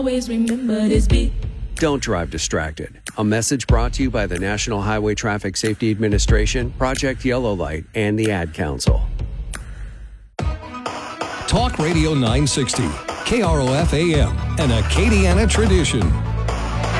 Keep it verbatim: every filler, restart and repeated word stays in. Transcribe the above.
Always remember this beat. Don't drive distracted. A message brought to you by the National Highway Traffic Safety Administration, Project Yellow Light, and the Ad Council. Talk Radio nine sixty, K R O F A M, an Acadiana tradition.